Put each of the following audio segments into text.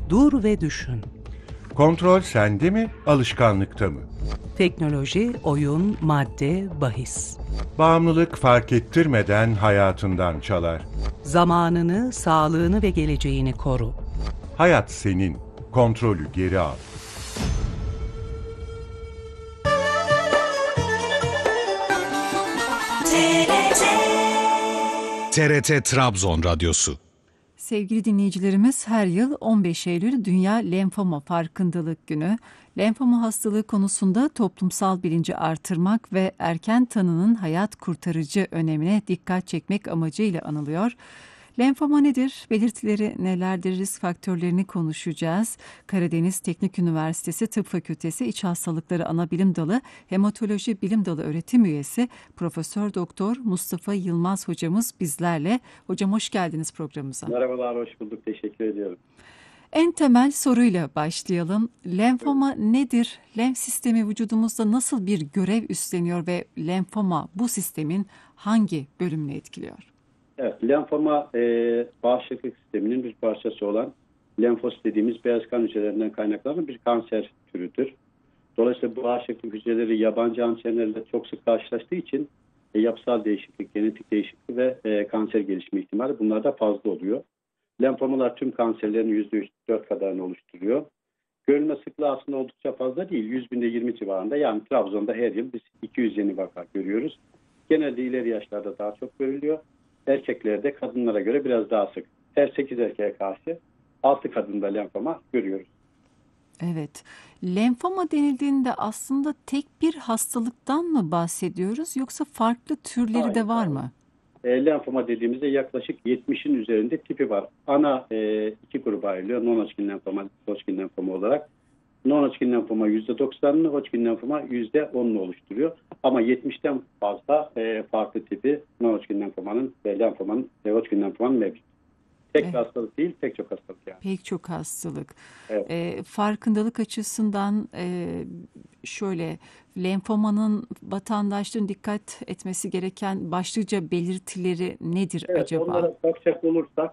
Dur ve düşün. Kontrol sende mi, alışkanlıkta mı? Teknoloji, oyun, madde, bahis. Bağımlılık fark ettirmeden hayatından çalar. Zamanını, sağlığını ve geleceğini koru. Hayat senin, kontrolü geri al. TRT Trabzon Radyosu. Sevgili dinleyicilerimiz, her yıl 15 Eylül Dünya Lenfoma Farkındalık Günü. Lenfoma hastalığı konusunda toplumsal bilinci artırmak ve erken tanının hayat kurtarıcı önemine dikkat çekmek amacıyla anılıyor. Lenfoma nedir? Belirtileri nelerdir? Risk faktörlerini konuşacağız. Karadeniz Teknik Üniversitesi Tıp Fakültesi İç Hastalıkları Anabilim Dalı Hematoloji Bilim Dalı öğretim üyesi Profesör Doktor Mustafa Yılmaz hocamız bizlerle. Hocam hoş geldiniz programımıza. Merhabalar, hoş bulduk. Teşekkür ediyorum. En temel soruyla başlayalım. Lenfoma nedir? Lenf sistemi vücudumuzda nasıl bir görev üstleniyor ve lenfoma bu sistemin hangi bölümünü etkiliyor? Evet, lenfoma bağışıklık sisteminin bir parçası olan lenfos dediğimiz beyaz kan hücrelerinden kaynaklanan bir kanser türüdür. Dolayısıyla bu bağışıklık hücreleri yabancı hançerlerle çok sık karşılaştığı için yapısal değişiklik, genetik değişiklik ve kanser gelişme ihtimali bunlarda fazla oluyor. Lenfomalar tüm kanserlerin %3-4 kadarını oluşturuyor. Görülme sıklığı aslında oldukça fazla değil. 100 binde 20 civarında. Yani Trabzon'da her yıl biz 200 yeni vaka görüyoruz. Genelde ileri yaşlarda daha çok görülüyor. Erkeklerde kadınlara göre biraz daha sık. Her 8 erkeğe karşı 6 kadında lenfoma görüyoruz. Evet, lenfoma denildiğinde aslında tek bir hastalıktan mı bahsediyoruz yoksa farklı türleri de var mı? Lenfoma dediğimizde yaklaşık 70'in üzerinde tipi var. Ana iki gruba ayrılıyor. Non-Hodgkin lenfoma, Hodgkin lenfoma olarak. Non-Hodgkin lenfoma %90'ını, Hodgkin lenfoma %10'unu oluşturuyor. Ama 70'ten fazla farklı tipi non-Hodgkin lenfomanın ve Hodgkin lenfomanın mevcut. Tek bir hastalık değil, pek çok hastalık yani. Pek çok hastalık. Evet. Farkındalık açısından şöyle, lenfomanın vatandaşların dikkat etmesi gereken başlıca belirtileri nedir Evet, acaba? onlara bakacak olursak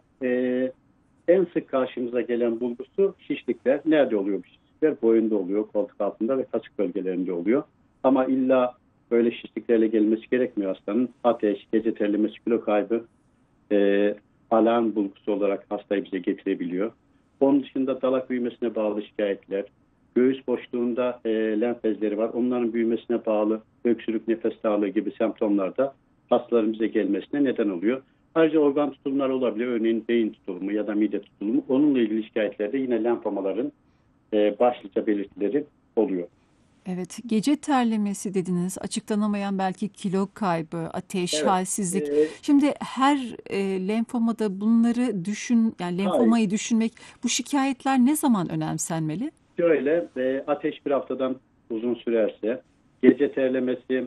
en sık karşımıza gelen bulgusu şişlikler. Nerede oluyor bu şişlikler? Boyunda oluyor, koltuk altında ve kasık bölgelerinde oluyor. Ama illa böyle şişliklerle gelmesi gerekmiyor hastanın. Ateş, gece terlemesi, kilo kaybı, alarm bulgusu olarak hastayı bize getirebiliyor. Onun dışında dalak büyümesine bağlı şikayetler, göğüs boşluğunda lenf bezleri var. Onların büyümesine bağlı öksürük, nefes darlığı gibi semptomlar da hastaların bize gelmesine neden oluyor. Ayrıca organ tutulumları olabilir. Örneğin beyin tutulumu ya da mide tutulumu. Onunla ilgili şikayetlerde yine lenfomaların başlıca belirtileri oluyor. Evet, gece terlemesi dediniz, açıklanamayan belki kilo kaybı, ateş, Evet. halsizlik. E, Şimdi her lenfomada bunları yani hayır. lenfomayı düşünmek, bu şikayetler ne zaman önemsenmeli? Şöyle ateş bir haftadan uzun sürerse, gece terlemesi,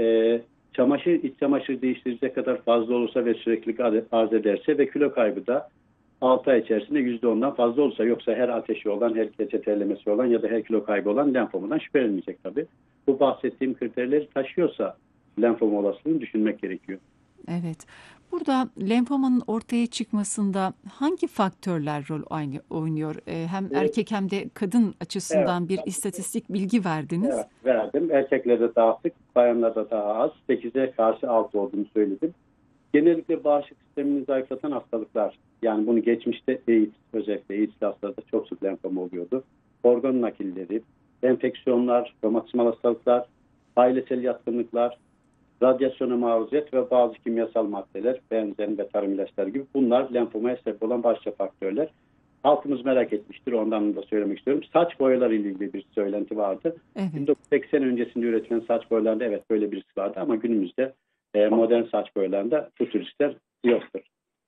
iç çamaşır değiştirecek kadar fazla olursa ve sürekli arz ederse ve kilo kaybı da 6 ay içerisinde %10'dan fazla olursa, yoksa her ateşi olan, her gece terlemesi olan ya da her kilo kaybı olan lenfomadan şüphelenmeyecek tabii. Bu bahsettiğim kriterleri taşıyorsa lenfoma olasılığını düşünmek gerekiyor. Evet. Burada lenfomanın ortaya çıkmasında hangi faktörler rol oynuyor? Hem E, erkek hem de kadın evet, açısından bir istatistik bilgi verdiniz. evet, verdim. Erkeklerde daha sık, bayanlarda daha az. 8'e karşı 6 olduğunu söyledim. Genellikle bağışıklık sistemini zayıflatan hastalıklar, yani bunu geçmişte AIDS, özellikle AIDS'li hastalarda çok sık lenfoma oluyordu. Organ nakilleri, enfeksiyonlar, romatizmal hastalıklar, ailesel yatkınlıklar, radyasyona maruziyet ve bazı kimyasal maddeler, benzin ve tarım ilaçları gibi, bunlar lenfomaya sebep olan başlıca faktörler. Halkımız merak etmiştir, ondan da söylemek istiyorum. Saç boyaları ile ilgili bir söylenti vardı. Evet. 1980 öncesinde üretilen saç boyalarında evet böyle bir risk vardı ama günümüzde modern saç boyalarında bu tür riskler yoktur.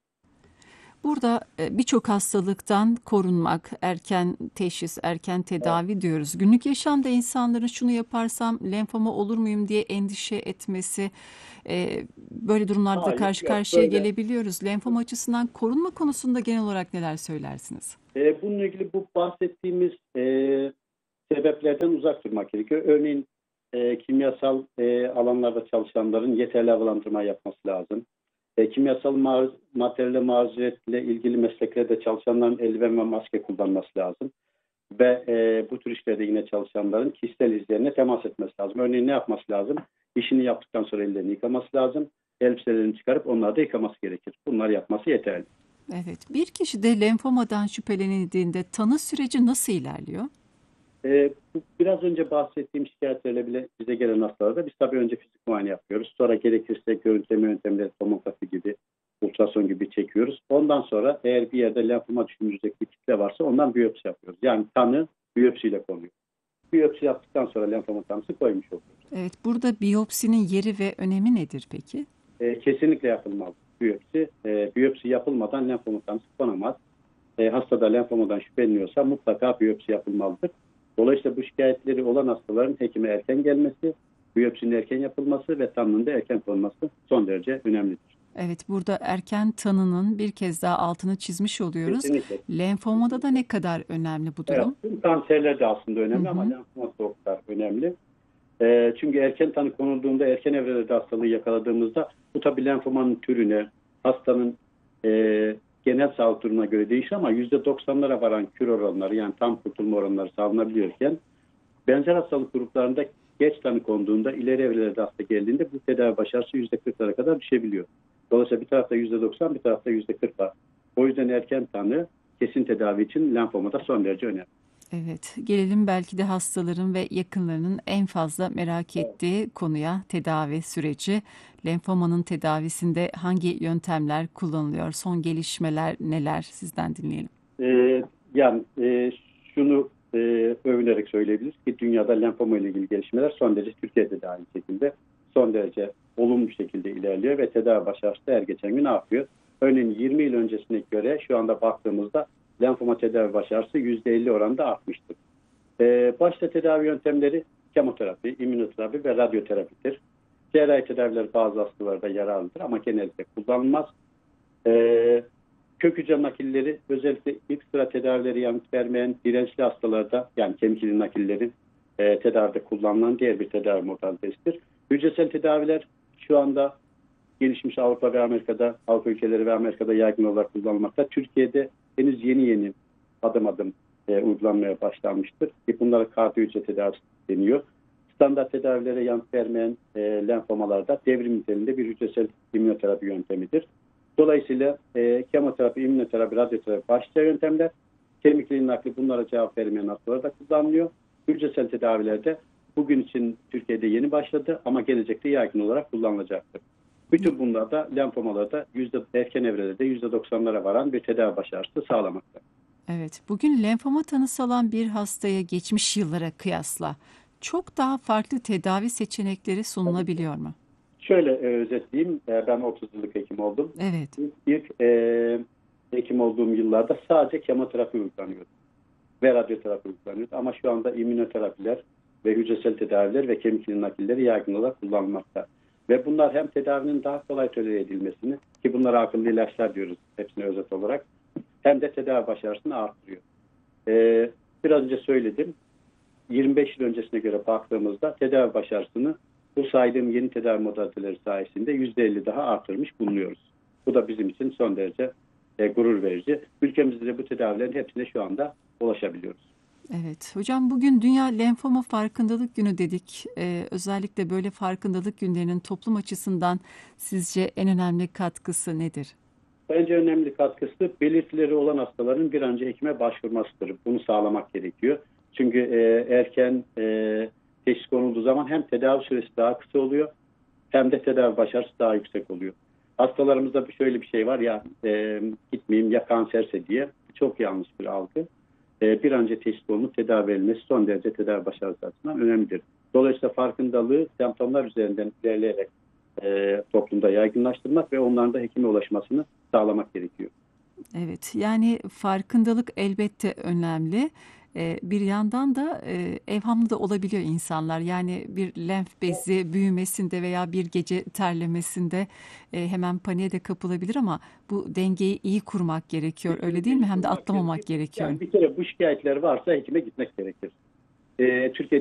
Burada birçok hastalıktan korunmak, erken teşhis, erken tedavi diyoruz. Günlük yaşamda insanların şunu yaparsam lenfoma olur muyum diye endişe etmesi, böyle durumlarda da Hayır, karşı yok karşıya böyle. gelebiliyoruz. Lenfoma açısından korunma konusunda genel olarak neler söylersiniz? Bununla ilgili bu bahsettiğimiz sebeplerden uzak durmak gerekiyor. Örneğin kimyasal alanlarda çalışanların yeterli havalandırma yapması lazım. Kimyasal materyale maruziyetle ilgili mesleklerde çalışanların eldiven ve maske kullanması lazım. Ve bu tür işlerde yine çalışanların kişisel izlerine temas etmesi lazım. Örneğin ne yapması lazım? İşini yaptıktan sonra ellerini yıkaması lazım. Elbiselerini çıkarıp onları da yıkaması gerekir. Bunları yapması yeterli. Evet, bir kişi de lenfomadan şüphelenildiğinde tanı süreci nasıl ilerliyor? Bu biraz önce bahsettiğim şikayetlerle bile bize gelen hastalarda biz tabii önce fizik muayene yapıyoruz. Sonra gerekirse görüntüleme yöntemleri, tomografi gibi, ultrason gibi çekiyoruz. Ondan sonra eğer bir yerde lenfoma düşünülecek bir kitle varsa ondan biyopsi yapıyoruz. Yani tanı biyopsiyle konuyor. Biyopsi yaptıktan sonra lenfoma tanısı koymuş oluyoruz. Evet, burada biyopsinin yeri ve önemi nedir peki? Kesinlikle yapılmalı biyopsi. Biyopsi yapılmadan lenfoma tanısı konamaz. Hastada lenfomadan şüpheleniyorsa mutlaka biyopsi yapılmalıdır. Dolayısıyla bu şikayetleri olan hastaların hekime erken gelmesi, biyopsinin erken yapılması ve tanının da erken konulması son derece önemlidir. Evet, burada erken tanının bir kez daha altını çizmiş oluyoruz. Kesinlikle. Lenfomada da ne kadar önemli bu durum? Evet, tüm kanserler de aslında önemli ama lenfoma da o kadar önemli. Çünkü erken tanı konulduğunda, erken evrelerde hastalığı yakaladığımızda bu tabii lenfomanın türüne, hastanın genel sağlık durumuna göre değişir ama %90'lara varan kür oranları, yani tam kurtulma oranları sağlanabiliyorken benzer hastalık gruplarında geç tanı konduğunda, ileri evrelerde hasta geldiğinde bu tedavi başarısı %40'lara kadar düşebiliyor. Dolayısıyla bir tarafta %90, bir tarafta %40 var. O yüzden erken tanı kesin tedavi için lenfomada son derece önemli. Evet, gelelim belki de hastaların ve yakınlarının en fazla merak ettiği konuya, tedavi süreci. Lenfomanın tedavisinde hangi yöntemler kullanılıyor? Son gelişmeler neler? Sizden dinleyelim. Şunu övünerek söyleyebiliriz ki dünyada lenfoma ile ilgili gelişmeler son derece Türkiye'de de aynı şekilde son derece olumlu bir şekilde ilerliyor ve tedavi başarısı her geçen gün artıyor. Örneğin 20 yıl öncesine göre şu anda baktığımızda lenfoma tedavi başarısı %50 oranında artmıştır. Başta tedavi yöntemleri kemoterapi, immünoterapi ve radyoterapidir. Cerrahi tedaviler bazı hastalarda yararlıdır ama genellikle kullanılmaz. Kök hücre nakilleri özellikle ilk sıra tedavileri yanıt vermeyen dirençli hastalarda, yani kemik nakilleri tedavide kullanılan diğer bir tedavi modalitesidir. Hücresel tedaviler şu anda gelişmiş Avrupa ve Amerika'da, Avrupa ülkeleri ve Amerika'da yaygın olarak kullanılmakta. Türkiye'de henüz yeni adım adım uygulanmaya başlanmıştır. Bunlara kartı hücre tedavisi deniyor. Standart tedavilere yanıt vermeyen lenfomalarda devrim niteliğinde bir hücresel immünoterapi yöntemidir. Dolayısıyla kemoterapi, immünoterapi, radyoterapi başlıca yöntemler. Kemik nakli bunlara cevap vermeyen hastalarda kullanılıyor. Hücresel tedavilerde bugün için Türkiye'de yeni başladı ama gelecekte yaygın olarak kullanılacaktır. Bütün bunlar da lenfomalarda erken evrelerde %90'lara varan bir tedavi başarısı sağlamakta. Evet, bugün lenfoma tanısı alan bir hastaya geçmiş yıllara kıyasla çok daha farklı tedavi seçenekleri sunulabiliyor mu? Şöyle özetleyeyim, ben 30 yıllık hekim oldum. Evet. İlk hekim olduğum yıllarda sadece kemoterapi uygulanıyordu ve radyoterapi uygulanıyordu. Ama şu anda immünoterapiler ve hücresel tedaviler ve kemik nakilleri yaygın olarak kullanılmakta. Ve bunlar hem tedavinin daha kolay tolere edilmesini, ki bunlara akıllı ilaçlar diyoruz hepsine özet olarak, hem de tedavi başarısını artırıyor. Biraz önce söyledim, 25 yıl öncesine göre baktığımızda tedavi başarısını bu saydığım yeni tedavi modaliteleri sayesinde %50 daha artırmış bulunuyoruz. Bu da bizim için son derece gurur verici. Ülkemizde de bu tedavilerin hepsine şu anda ulaşabiliyoruz. Evet, hocam bugün Dünya Lenfoma Farkındalık Günü dedik. Özellikle böyle farkındalık günlerinin toplum açısından sizce en önemli katkısı nedir? Bence önemli katkısı belirtileri olan hastaların bir an önce hekime başvurmasıdır. Bunu sağlamak gerekiyor. Çünkü erken teşhis konulduğu zaman hem tedavi süresi daha kısa oluyor hem de tedavi başarısı daha yüksek oluyor. Hastalarımızda şöyle bir şey var ya, gitmeyeyim ya kanserse diye, çok yanlış bir algı. Bir an önce teşhis konulup tedavi edilmesi son derece tedavi başarısı açısından önemlidir. Dolayısıyla farkındalığı semptomlar üzerinden ilerleyerek toplumda yaygınlaştırmak ve onların da hekime ulaşmasını sağlamak gerekiyor. Evet, yani farkındalık elbette önemli. Bir yandan da evhamlı da olabiliyor insanlar. Yani bir lenf bezi büyümesinde veya bir gece terlemesinde hemen paniğe de kapılabilir ama bu dengeyi iyi kurmak gerekiyor. Öyle değil mi? Hem de atlamamak gerekiyor. Yani bir kere bu şikayetler varsa hekime gitmek gerekir. Türkiye